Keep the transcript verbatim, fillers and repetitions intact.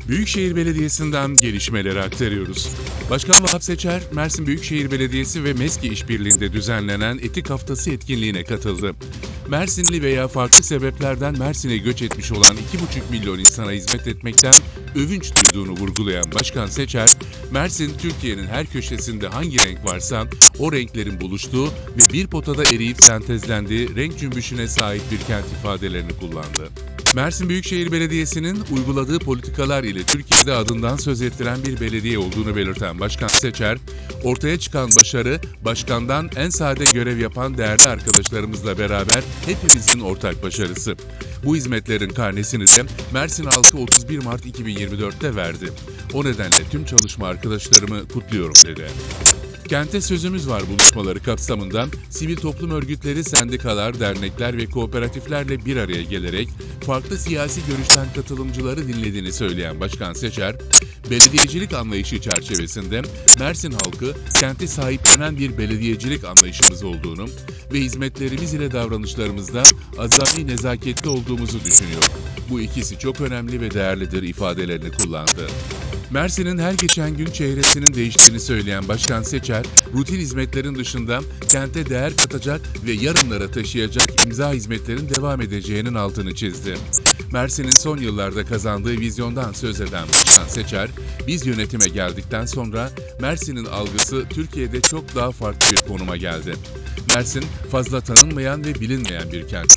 Büyükşehir Belediyesi'nden gelişmeleri aktarıyoruz. Başkan Vahap Seçer, Mersin Büyükşehir Belediyesi ve MESKİ işbirliğinde düzenlenen Etik Haftası etkinliğine katıldı. Mersinli veya farklı sebeplerden Mersin'e göç etmiş olan iki buçuk milyon insana hizmet etmekten övünç duyduğunu vurgulayan Başkan Seçer, Mersin, Türkiye'nin her köşesinde hangi renk varsa o renklerin buluştuğu ve bir potada eriyip sentezlendiği renk cümbüşüne sahip bir kent ifadelerini kullandı. Mersin Büyükşehir Belediyesi'nin uyguladığı politikalar ile Türkiye'de adından söz ettiren bir belediye olduğunu belirten Başkan Seçer, ortaya çıkan başarı, başkandan en sade görev yapan değerli arkadaşlarımızla beraber hepimizin ortak başarısı. Bu hizmetlerin karnesini de Mersin halkı otuz bir Mart iki bin yirmi dört'te verdi. O nedenle tüm çalışma arkadaşlarımı kutluyorum dedi. Kente Sözümüz Var buluşmaları kapsamında sivil toplum örgütleri, sendikalar, dernekler ve kooperatiflerle bir araya gelerek farklı siyasi görüşten katılımcıları dinlediğini söyleyen Başkan Seçer, belediyecilik anlayışı çerçevesinde Mersin halkı kenti sahiplenen bir belediyecilik anlayışımız olduğunu ve hizmetlerimiz ile davranışlarımızda azami nezaketli olduğumuzu düşünüyor. Bu ikisi çok önemli ve değerlidir ifadelerini kullandı. Mersin'in her geçen gün çehresinin değiştiğini söyleyen Başkan Seçer, rutin hizmetlerin dışında kente değer katacak ve yarınlara taşıyacak imza hizmetlerin devam edeceğinin altını çizdi. Mersin'in son yıllarda kazandığı vizyondan söz eden Başkan Seçer, biz yönetime geldikten sonra Mersin'in algısı Türkiye'de çok daha farklı bir konuma geldi. Mersin, fazla tanınmayan ve bilinmeyen bir kent.